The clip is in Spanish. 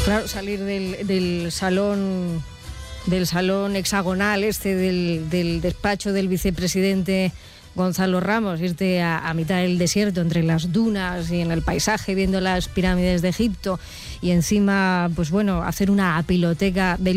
Claro, salir del salón hexagonal del despacho del vicepresidente Gonzalo Ramos, irte a mitad del desierto, entre las dunas y en el paisaje, viendo las pirámides de Egipto, y encima, pues bueno, hacer una piloteca del